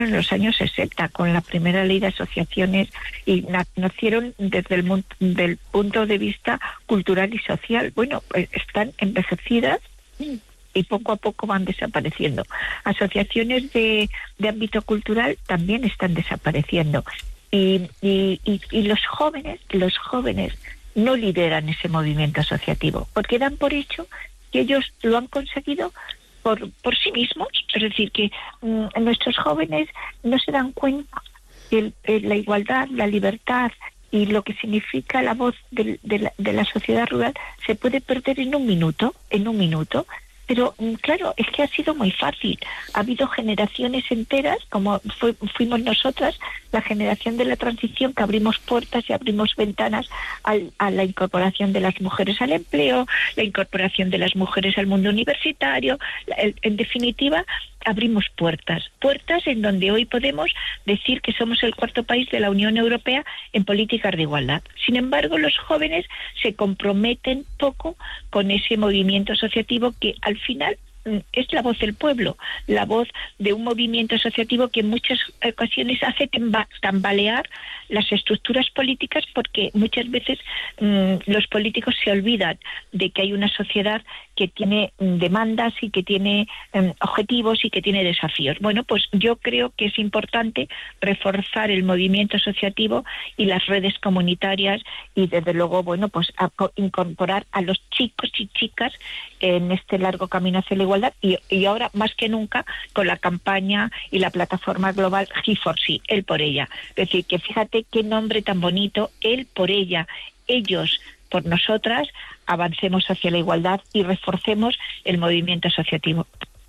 en los años 60 con la primera ley de asociaciones y nacieron desde del punto de vista cultural y social. Bueno, pues están envejecidas y poco a poco van desapareciendo. Asociaciones de ámbito cultural también están desapareciendo. Y los jóvenes no lideran ese movimiento asociativo, porque dan por hecho que ellos lo han conseguido por sí mismos. Es decir, que nuestros jóvenes no se dan cuenta que la igualdad, la libertad y lo que significa la voz de la sociedad rural se puede perder en un minuto. Pero claro, es que ha sido muy fácil. Ha habido generaciones enteras, como fuimos nosotras, la generación de la transición, que abrimos puertas y abrimos ventanas a la incorporación de las mujeres al empleo, la incorporación de las mujeres al mundo universitario. En definitiva, abrimos puertas en donde hoy podemos decir que somos el cuarto país de la Unión Europea en políticas de igualdad. Sin embargo, los jóvenes se comprometen poco con ese movimiento asociativo que al final es la voz del pueblo, la voz de un movimiento asociativo que en muchas ocasiones hace tambalear las estructuras políticas, porque muchas veces los políticos se olvidan de que hay una sociedad que tiene demandas y que tiene objetivos y que tiene desafíos. Bueno, pues yo creo que es importante reforzar el movimiento asociativo y las redes comunitarias y desde luego, bueno, pues incorporar a los chicos y chicas en este largo camino hacia la igualdad y ahora más que nunca con la campaña y la plataforma global He4C, él por ella. Es decir, que fíjate qué nombre tan bonito, él por ella, ellos por nosotras, avancemos hacia la igualdad y reforcemos el movimiento asociativo.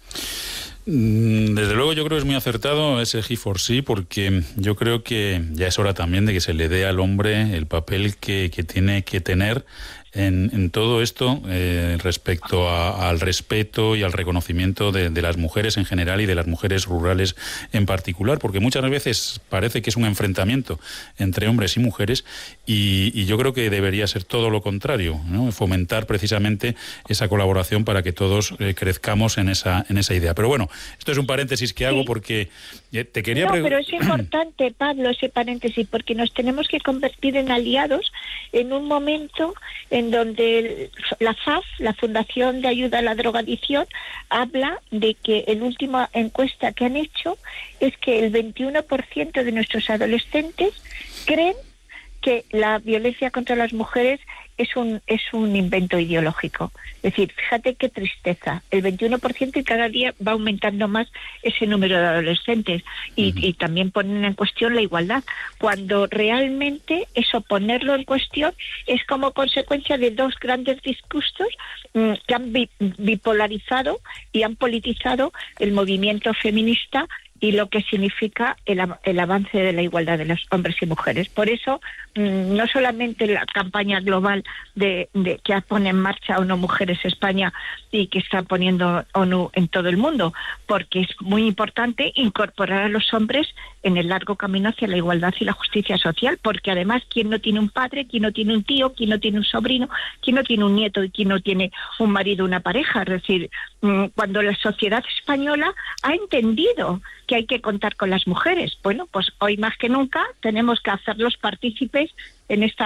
Desde luego yo creo que es muy acertado ese He4C, porque yo creo que ya es hora también de que se le dé al hombre el papel que tiene que tener en todo esto respecto al respeto y al reconocimiento de las mujeres en general y de las mujeres rurales en particular, porque muchas veces parece que es un enfrentamiento entre hombres y mujeres y yo creo que debería ser todo lo contrario, ¿no? Fomentar precisamente esa colaboración para que todos crezcamos en esa idea. Pero bueno, esto es un paréntesis que hago porque te quería pero es importante, Pablo, ese paréntesis, porque nos tenemos que convertir en aliados en un momento en donde la FAF, la Fundación de Ayuda a la Drogadicción, habla de que la última encuesta que han hecho es que el 21% de nuestros adolescentes creen que la violencia contra las mujeres es un invento ideológico. Es decir, fíjate qué tristeza. El 21% y cada día va aumentando más ese número de adolescentes y también ponen en cuestión la igualdad, cuando realmente eso, ponerlo en cuestión, es como consecuencia de dos grandes discursos que han bipolarizado y han politizado el movimiento feminista y lo que significa el avance de la igualdad de los hombres y mujeres. Por eso, no solamente la campaña global que pone en marcha ONU Mujeres España y que está poniendo ONU en todo el mundo, porque es muy importante incorporar a los hombres en el largo camino hacia la igualdad y la justicia social, porque además, ¿quién no tiene un padre, quién no tiene un tío, quién no tiene un sobrino, quién no tiene un nieto y quién no tiene un marido, una pareja? Es decir, cuando la sociedad española ha entendido que hay que contar con las mujeres, bueno, pues hoy más que nunca tenemos que hacerlos partícipes en este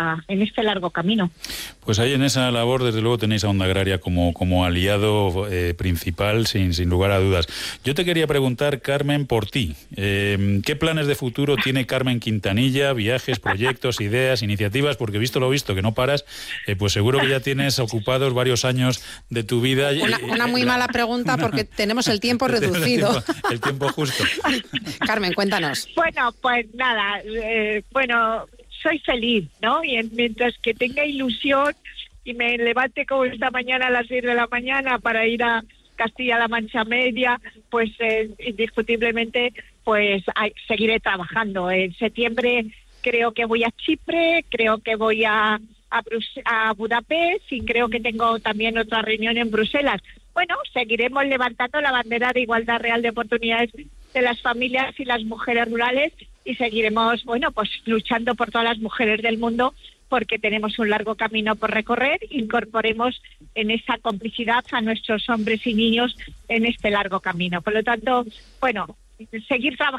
largo camino. Pues ahí en esa labor, desde luego, tenéis a Onda Agraria como aliado principal, sin lugar a dudas. Yo te quería preguntar, Carmen, por ti. ¿Qué planes de futuro tiene Carmen Quintanilla? Viajes, proyectos, ideas, iniciativas, porque visto lo visto, que no paras, pues seguro que ya tienes ocupados varios años de tu vida. Una muy mala pregunta, porque tenemos el tiempo reducido. El tiempo justo. Carmen, cuéntanos. Bueno, pues nada, soy feliz, ¿no? Y mientras que tenga ilusión y me levante como esta mañana a las 6 de la mañana para ir a Castilla-La Mancha Media, pues indiscutiblemente pues seguiré trabajando. En septiembre creo que voy a Chipre, creo que voy a Budapest y creo que tengo también otra reunión en Bruselas. Bueno, seguiremos levantando la bandera de igualdad real de oportunidades de las familias y las mujeres rurales y seguiremos, bueno, pues luchando por todas las mujeres del mundo, porque tenemos un largo camino por recorrer. Incorporemos en esa complicidad a nuestros hombres y niños en este largo camino. Por lo tanto, bueno, seguir trabajando